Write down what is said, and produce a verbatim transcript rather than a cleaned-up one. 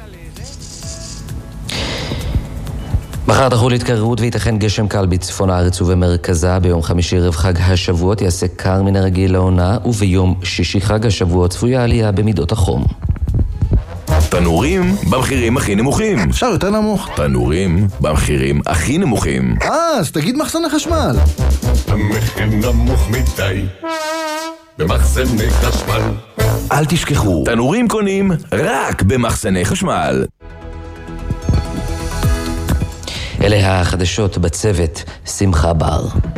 מחר תחול התקררות וייתכן גשם קל בצפון הארץ ובמרכזה. ביום חמישי ערב חג השבועות יעשה קר מן הרגיל לעונה, וביום שישי חג השבועות צפויה עלייה במידות החום. תנורים במחירים הכי נמוכים. אפשר יותר נמוך. תנורים במחירים הכי נמוכים. אה, אז תגיד מחסני חשמל. המחיר נמוך מדי במחסני חשמל. אל תשכחו, תנורים קונים רק במחסני חשמל. אלה החדשות בצוות שמחה בר.